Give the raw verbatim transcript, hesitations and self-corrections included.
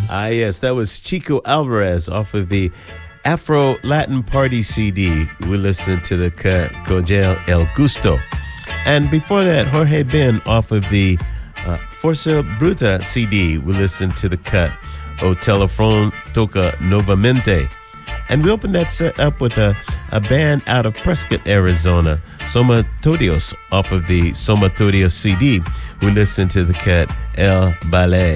Ah, yes, that was Chico Alvarez off of the Afro Latin Party C D. We listened to the cut Cogel El Gusto. And before that, Jorge Ben off of the uh, Forza Bruta C D. We listened to the cut O Telefon Toca Novamente. And we opened that set up with a, a band out of Prescott, Arizona, Somatodios, off of the Somatodios C D. We listened to the cut El Ballet.